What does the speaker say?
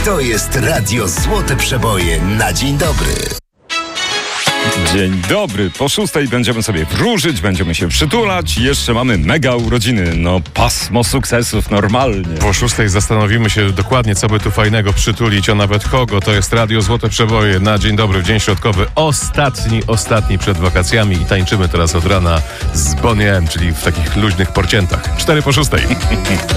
To jest Radio Złote Przeboje na dzień dobry. Dzień dobry. Po 6:00 będziemy sobie wróżyć, będziemy się przytulać. Jeszcze mamy mega urodziny. No, pasmo sukcesów normalnie. Po 6:00 zastanowimy się dokładnie, co by tu fajnego przytulić, a nawet kogo. To jest Radio Złote Przeboje na dzień dobry, w dzień środkowy. Ostatni przed wakacjami i tańczymy teraz od rana z Boniem, czyli w takich luźnych porciętach. 4 po 6:00.